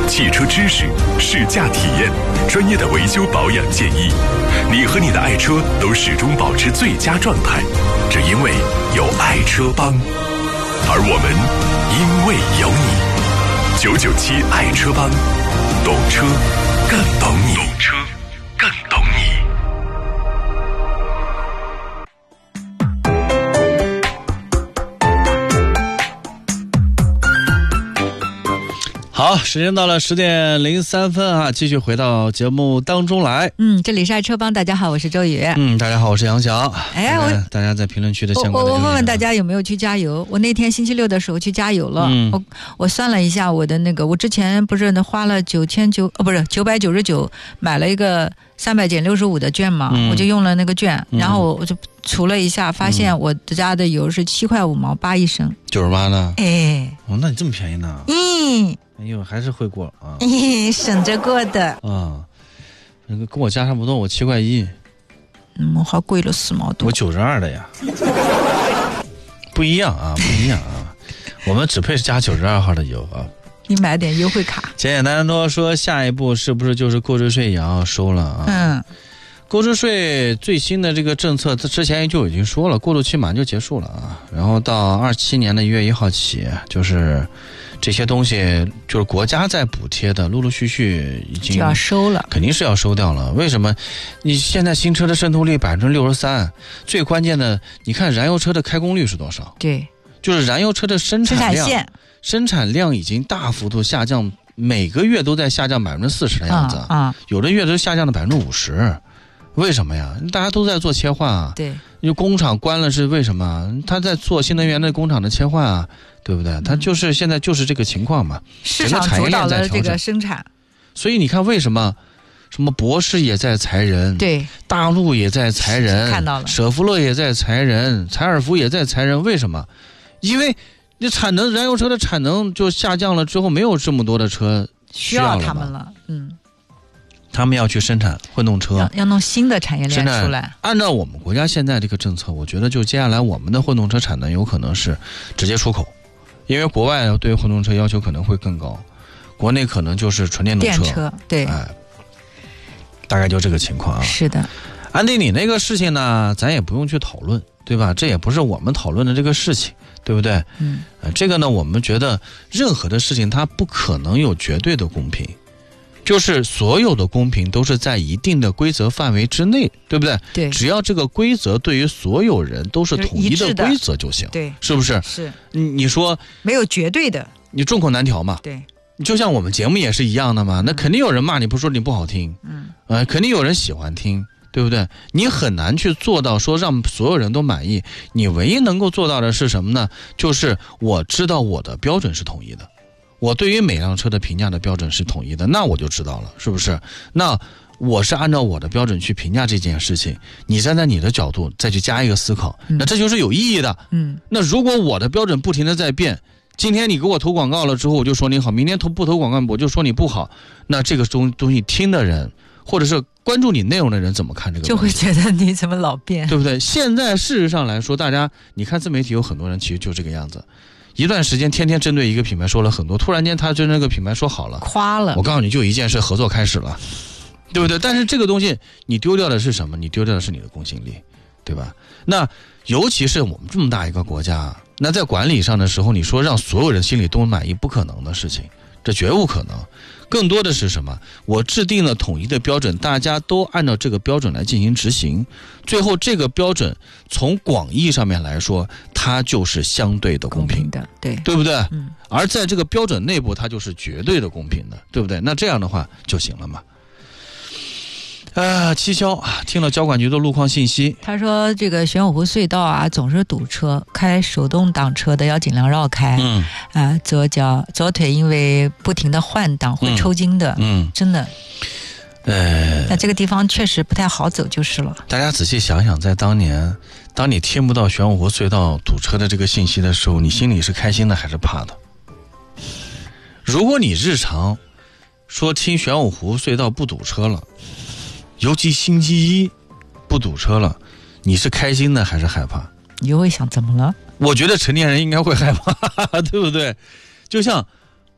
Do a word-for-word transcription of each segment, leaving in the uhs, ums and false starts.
汽车知识、试驾体验、专业的维修保养建议，你和你的爱车都始终保持最佳状态，只因为有爱车帮，而我们因为有你。九九七爱车帮，懂车更懂你，懂车更懂你。 好，时间到了十点零三分啊，继续回到节目当中来。 嗯，这里是爱车帮，大家好，我是周宇。 嗯，大家好，我是杨翔。 哎，我大家在评论区的相关的我我问问大家有没有去加油？我那天星期六的时候去加油了。嗯，我我算了一下我的那个，我之前不是花了九千九哦，不是九百九十九买了一个三百减六十五的券嘛、嗯，我就用了那个券，嗯、然后我就除了一下，发现我家的油是七块五毛八一升， 九十八呢？ 哎， 哦，那你这么便宜呢？ 嗯。 哎呦，还是会过啊！ 省着过的啊，那个跟我家差不多，我七块一， 嗯，我还贵了四毛多。 我九十二的呀，不一样啊，不一样啊，我们只配是加九十二号的油啊。 你买点优惠卡。简简单多说，下一步是不是就是购置税也要收了啊？ 嗯， 购置税最新的这个政策，之前就已经说了，过渡期马上就结束了啊，然后到二七年的一月一号起，就是这些东西就是国家在补贴的，陆陆续续已经就要收了， 肯定是要收掉了。为什么？你现在新车的渗透率百分之六十三，最关键的，你看燃油车的开工率是多少？ 对， 就是燃油车的生产量， 生产线生产量已经大幅度下降，每个月都在下降百分之四十的样子， 啊， 有的月都下降了百分之五十。为什么呀？大家都在做切换啊。 对， 因为工厂关了是为什么？他在做新能源的工厂的切换啊，对不对？他就是现在就是这个情况嘛， 市场主导了这个生产。 所以你看，为什么什么博世也在裁人， 对， 大陆也在裁人， 看到了， 舍弗勒也在裁人，采尔福也在裁人，为什么？因为你产能，燃油车的产能就下降了之后，没有这么多的车需要他们了，嗯。 他们要去生产混动车， 要, 要弄新的产业链出来。 按照我们国家现在这个政策，我觉得就接下来我们的混动车产能有可能是直接出口，因为国外对于混动车要求可能会更高，国内可能就是纯电动车。 电车，对， 哎，大概就这个情况啊。 是的， 安迪，你那个事情呢，咱也不用去讨论，对吧？这也不是我们讨论的这个事情，对不对？ 嗯， 呃，这个呢，我们觉得任何的事情它不可能有绝对的公平。就是所有的公平都是在一定的规则范围之内，对不对？ 对， 只要这个规则对于所有人都是统一的规则就行， 对， 是不是？ 是。 你你说没有绝对的， 你众口难调嘛？ 对， 就像我们节目也是一样的嘛，那肯定有人骂你，不说你不好听， 嗯， 呃，肯定有人喜欢听，对不对？你很难去做到说让所有人都满意，你唯一能够做到的是什么呢？就是我知道我的标准是统一的。我对于每辆车的评价的标准是统一的，那我就知道了，是不是？那我是按照我的标准去评价这件事情，你站在你的角度再去加一个思考，那这就是有意义的。 嗯， 那如果我的标准不停的在变，今天你给我投广告了之后我就说你好，明天投不投广告我就说你不好，那这个东东西听的人或者是关注你内容的人怎么看这个？ 就会觉得你怎么老变， 对不对？现在事实上来说，大家你看自媒体有很多人其实就这个样子。一段时间天天针对一个品牌说了很多，突然间他针对那个品牌说好了， 夸了， 我告诉你就一件事，合作开始了，对不对？但是这个东西你丢掉的是什么？你丢掉的是你的公信力，对吧？那尤其是我们这么大一个国家，那在管理上的时候，你说让所有人心里都满意，不可能的事情，这绝无可能。更多的是什么？我制定了统一的标准，大家都按照这个标准来进行执行，最后这个标准从广义上面来说，它就是相对的公平， 公平的，对， 对不对？ 嗯。 而在这个标准内部，它就是绝对的公平的，对不对？那这样的话就行了嘛。啊，七霄听了交管局的路况信息， 他说这个玄武湖隧道啊总是堵车，开手动挡车的要尽量绕开。 嗯， 啊，左脚左腿因为不停的换挡会抽筋的。 嗯， 真的。 呃， 那这个地方确实不太好走就是了。 大家仔细想想，在当年，当你听不到玄武湖隧道堵车的这个信息的时候，你心里是开心的还是怕的？如果你日常说听玄武湖隧道不堵车了，尤其星期一不堵车了，你是开心的还是害怕？ 你就会想怎么了？ 我觉得成年人应该会害怕，对不对？就像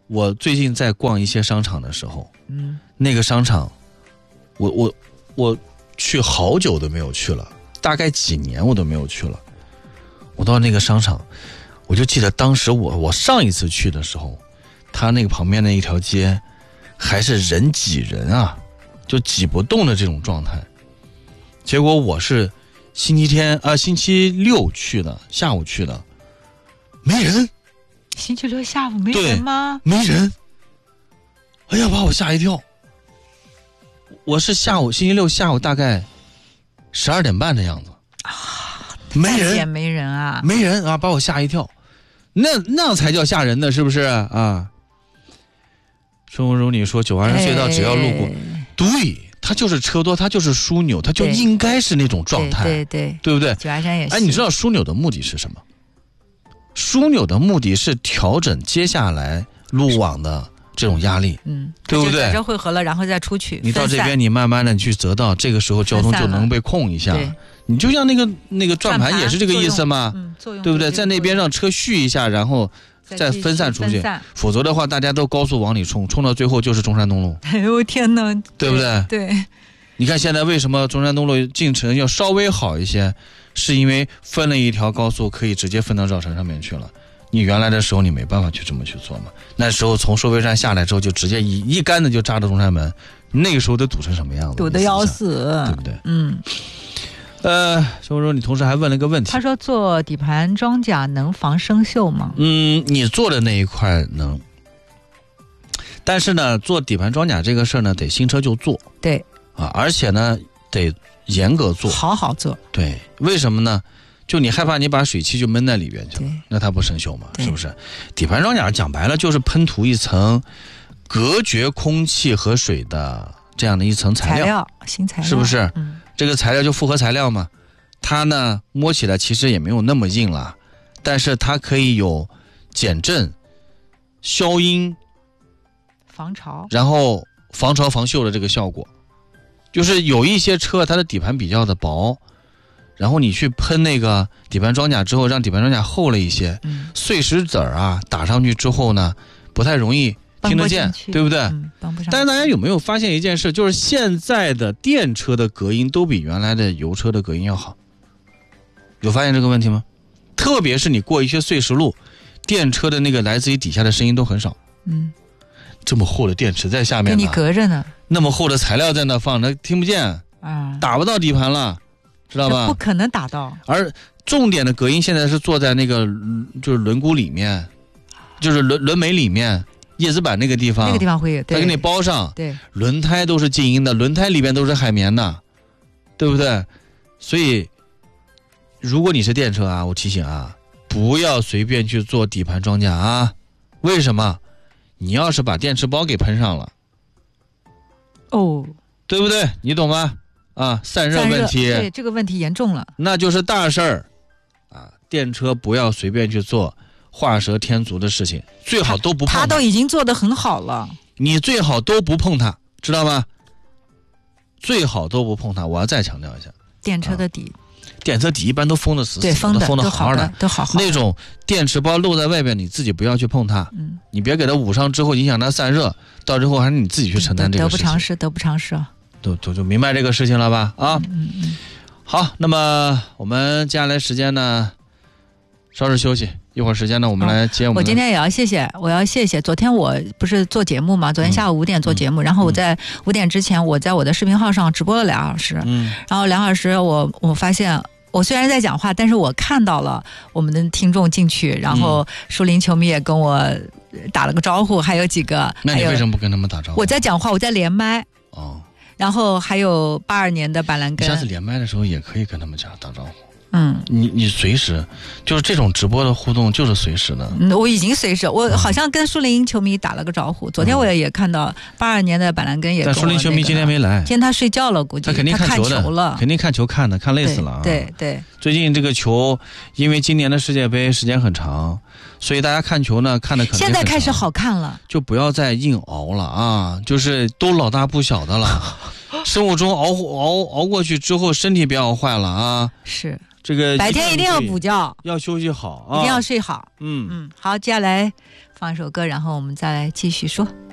我最近在逛一些商场的时候， 嗯， 那个商场，我我我去好久都没有去了，大概几年我都没有去了。我到那个商场，我就记得当时我我上一次去的时候，他那个旁边的一条街还是人挤人啊，就挤不动的这种状态。结果我是星期天啊、呃、星期六去的，下午去的，没人。 星期六下午没人吗？ 没人。哎呀，把我吓一跳。我是下午星期六下午大概十二点半的样子啊， 没人， 也没人啊， 没人啊，把我吓一跳。那那才叫吓人的，是不是啊？春如你说九华山隧道只要路过，哎、对，它就是车多，它就是枢纽，它就应该是那种状态， 对 对, 对, 对， 对不对？ 九华山也是。 哎，你知道枢纽的目的是什么？枢纽的目的是调整接下来路网的这种压力， 嗯， 对不对？ 转折汇合了，然后再出去。 你到这边，你慢慢的去择道，这个时候交通就能被控一下。你就像那个那个转盘也是这个意思嘛， 嗯， 对不对？在那边让车续一下，然后再分散出去，否则的话，大家都高速往里冲，冲到最后就是中山东路。 哎呦天哪， 对不对？ 对。 你看现在为什么中山东路进程要稍微好一些？是因为分了一条高速，可以直接分到绕城上面去了。你原来的时候你没办法去这么去做嘛。那时候从收费站下来之后，就直接一一竿子就扎到中山门，那个时候得堵成什么样子？ 堵得要死， 对不对？ 嗯。 呃，所以说你同时还问了一个问题， 他说做底盘装甲能防生锈吗？ 嗯，你做的那一块能，但是呢，做底盘装甲这个事儿呢，得新车就做， 对啊，而且呢，得严格做， 好好做。 对，为什么呢？就你害怕你把水汽就闷在里边去了，那它不生锈嘛？是不是？底盘装甲讲白了就是喷涂一层隔绝空气和水的这样的一层材料， 材料新材料是不是？ 嗯， 这个材料就复合材料嘛，它呢摸起来其实也没有那么硬了，但是它可以有减震、消音、 防潮， 然后防潮防锈的这个效果。就是有一些车它的底盘比较的薄，然后你去喷那个底盘装甲之后，让底盘装甲厚了一些， 嗯、 碎石子儿啊打上去之后呢，不太容易听得见，对不对？ 嗯、 但是大家有没有发现一件事，就是现在的电车的隔音都比原来的油车的隔音要好，有发现这个问题吗？特别是你过一些碎石路，电车的那个来自于底下的声音都很少。 嗯， 这么厚的电池在下面， 给你隔着呢。 那么厚的材料在那放，那听不见啊， 打不到底盘了，知道吧？ 不可能打到。 而重点的隔音现在是坐在那个就是轮毂里面，就是轮轮眉里面。叶子板那个地方， 那个地方会有， 它给你包上。 对， 轮胎都是静音的，轮胎里边都是海绵的，对不对？所以，如果你是电车啊，我提醒啊，不要随便去做底盘装甲啊。为什么？你要是把电池包给喷上了， 哦， 对不对？你懂吗？啊，散热问题， 对这个问题严重了， 那就是大事儿啊！电车不要随便去做画蛇添足的事情，最好都不碰它。 他都已经做得很好了， 你最好都不碰它，知道吗？最好都不碰它。我要再强调一下， 电车的底， 啊、电车底一般都封得死死的， 对，封的封得好好的， 都好好的。 那种电池包露在外边，你自己不要去碰它。 嗯， 你别给它捂上之后影响它散热，到最后还是你自己去承担这个事情。 得不偿失，得不偿失啊！ 都都就明白这个事情了吧？啊， 嗯嗯。 好，那么我们接下来时间呢，稍事休息。一会儿时间呢，我们来接我们、哦。 我今天也要谢谢，我要谢谢。昨天我不是做节目嘛？昨天下午五点做节目，嗯、然后我在五点之前，我在我的视频号上直播了两小时。 嗯， 然后两小时我，我发现我虽然在讲话，但是我看到了我们的听众进去，然后树林球迷也跟我打了个招呼，还有几个。 那你为什么不跟他们打招呼？ 我在讲话，我在连麦。 哦。 然后还有八二年的板蓝根。 下次连麦的时候也可以跟他们讲打招呼。 嗯， 你你随时就是这种直播的互动就是随时的。 嗯，我已经随时，我好像跟树林球迷打了个招呼。嗯、昨天我也看到八二年的板蓝根也跟我、那个。 但树林球迷今天没来， 今天他睡觉了，估计他肯定看球的， 球了， 肯定看球看的，看累死了啊。 对 对, 对。 最近这个球，因为今年的世界杯时间很长，所以大家看球呢看的可能现在开始好看了， 就不要再硬熬了啊！就是都老大不小的了，生物钟熬熬熬过去之后，身体别熬坏了啊！ 是。 这个白天一定要补觉， 要休息好啊， 一定要睡好。 嗯嗯，好，接下来放一首歌，然后我们再来继续说。